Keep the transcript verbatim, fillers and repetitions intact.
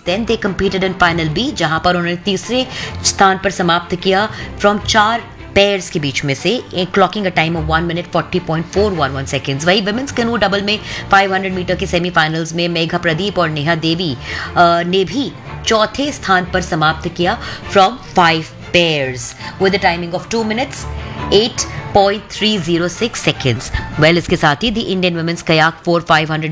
Then they competed in final B, जहां पर उन्होंने तीसरे स्थान पर समाप्त किया फ्रॉम चार पेयर्स के बीच में से, एक clocking a time of one minute forty point four one one seconds. वही विमेंस कैनू डबल में फाइव हंड्रेड मीटर के सेमीफाइनल्स में मेघा प्रदीप और नेहा देवी ने भी चौथे स्थान पर समाप्त किया from five pairs with a timing of two minutes at point three zero six seconds. Well, इसके साथ ही the Indian women's kayak four five hundred